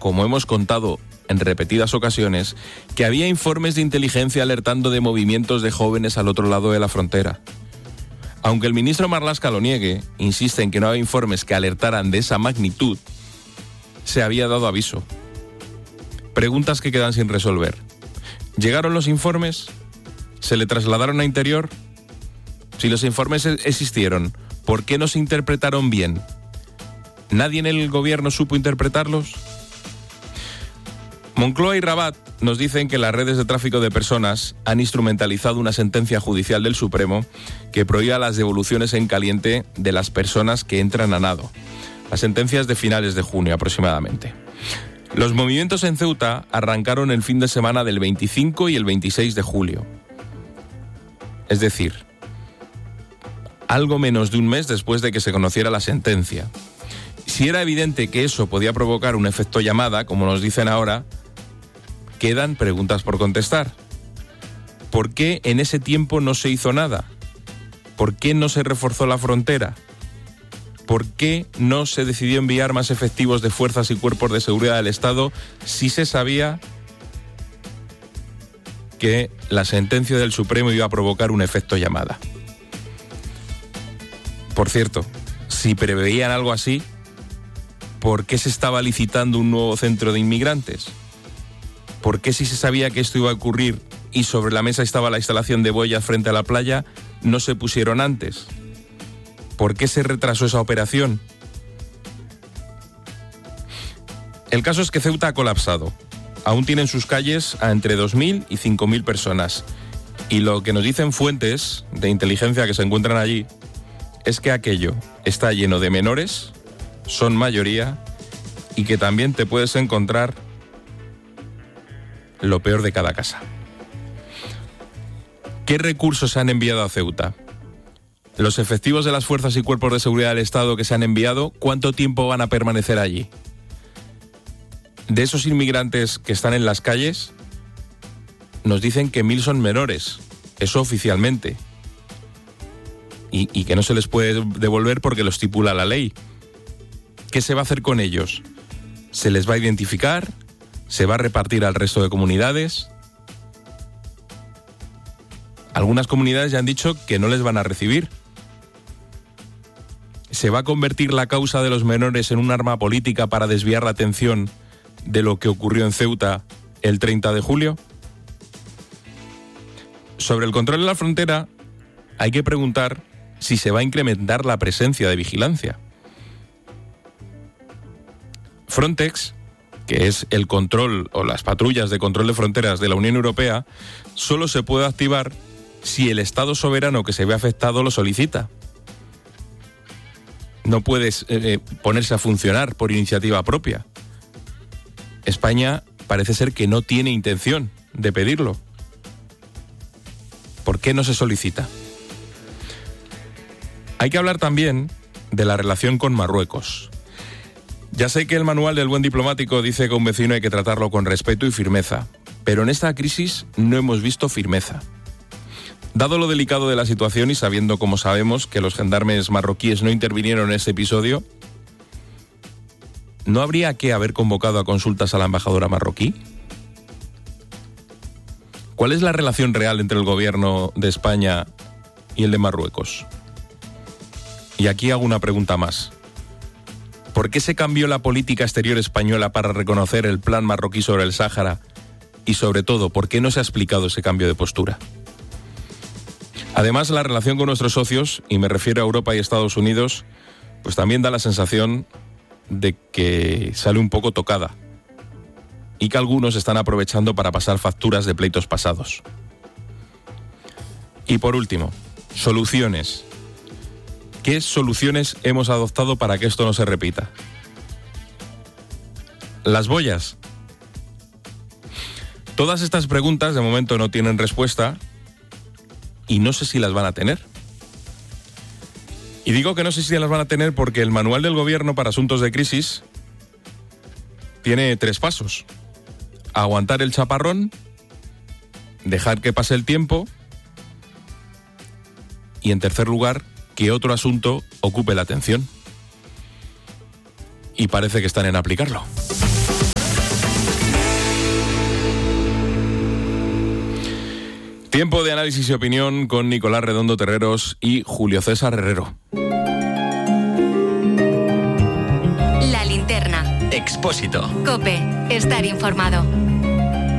como hemos contado en repetidas ocasiones, que había informes de inteligencia alertando de movimientos de jóvenes al otro lado de la frontera. Aunque el ministro Marlaska lo niegue, insiste en que no había informes que alertaran de esa magnitud, se había dado aviso. Preguntas que quedan sin resolver. ¿Llegaron los informes? ¿Se le trasladaron a Interior? Si los informes existieron, ¿por qué no se interpretaron bien? ¿Nadie en el gobierno supo interpretarlos? Moncloa y Rabat nos dicen que las redes de tráfico de personas han instrumentalizado una sentencia judicial del Supremo que prohíba las devoluciones en caliente de las personas que entran a nado. La sentencia es de finales de junio aproximadamente. Los movimientos en Ceuta arrancaron el fin de semana del 25 y el 26 de julio. Es decir, algo menos de un mes después de que se conociera la sentencia. Si era evidente que eso podía provocar un efecto llamada, como nos dicen ahora, quedan preguntas por contestar. ¿Por qué en ese tiempo no se hizo nada? ¿Por qué no se reforzó la frontera? ¿Por qué no se decidió enviar más efectivos de fuerzas y cuerpos de seguridad del Estado si se sabía que la sentencia del Supremo iba a provocar un efecto llamada? Por cierto, si preveían algo así, ¿por qué se estaba licitando un nuevo centro de inmigrantes? ¿Por qué si se sabía que esto iba a ocurrir y sobre la mesa estaba la instalación de boyas frente a la playa, no se pusieron antes? ¿Por qué se retrasó esa operación? El caso es que Ceuta ha colapsado. Aún tiene en sus calles a entre 2.000 y 5.000 personas. Y lo que nos dicen fuentes de inteligencia que se encuentran allí es que aquello está lleno de menores, son mayoría, y que también te puedes encontrar lo peor de cada casa. ¿Qué recursos se han enviado a Ceuta? Los efectivos de las fuerzas y cuerpos de seguridad del Estado que se han enviado, ¿cuánto tiempo van a permanecer allí? De esos inmigrantes que están en las calles, nos dicen que 1.000 son menores, eso oficialmente, y que no se les puede devolver porque lo estipula la ley. ¿Qué se va a hacer con ellos? ¿Se les va a identificar? ¿Se va a repartir al resto de comunidades? Algunas comunidades ya han dicho que no les van a recibir. ¿Se va a convertir la causa de los menores en un arma política para desviar la atención de lo que ocurrió en Ceuta el 30 de julio? Sobre el control de la frontera, hay que preguntar si se va a incrementar la presencia de vigilancia. Frontex, que es el control o las patrullas de control de fronteras de la Unión Europea, solo se puede activar si el Estado soberano que se ve afectado lo solicita. No puedes ponerse a funcionar por iniciativa propia. España parece ser que no tiene intención de pedirlo. ¿Por qué no se solicita? Hay que hablar también de la relación con Marruecos. Ya sé que el manual del buen diplomático dice que a un vecino hay que tratarlo con respeto y firmeza, pero en esta crisis no hemos visto firmeza. Dado lo delicado de la situación y sabiendo, como sabemos, que los gendarmes marroquíes no intervinieron en ese episodio, ¿no habría que haber convocado a consultas a la embajadora marroquí? ¿Cuál es la relación real entre el gobierno de España y el de Marruecos? Y aquí hago una pregunta más. ¿Por qué se cambió la política exterior española para reconocer el plan marroquí sobre el Sáhara? Y sobre todo, ¿por qué no se ha explicado ese cambio de postura? Además, la relación con nuestros socios, y me refiero a Europa y Estados Unidos, pues también da la sensación de que sale un poco tocada y que algunos están aprovechando para pasar facturas de pleitos pasados. Y por último, soluciones. ¿Qué soluciones hemos adoptado para que esto no se repita? Las boyas. Todas estas preguntas de momento no tienen respuesta y no sé si las van a tener. Y digo que no sé si las van a tener porque el manual del gobierno para asuntos de crisis tiene 3 pasos. Aguantar el chaparrón, dejar que pase el tiempo y, en tercer lugar, que otro asunto ocupe la atención. Y parece que están en aplicarlo. Tiempo de análisis y opinión con Nicolás Redondo Terreros y Julio César Herrero. La Linterna. Expósito. COPE. Estar informado.